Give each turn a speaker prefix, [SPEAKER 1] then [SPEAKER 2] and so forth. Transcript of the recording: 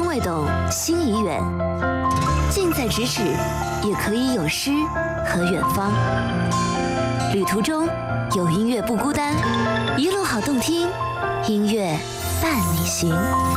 [SPEAKER 1] 未懂，心已远。近在咫尺，也可以有诗和远方。旅途中有音乐不孤单，一路好动听，音乐伴你行。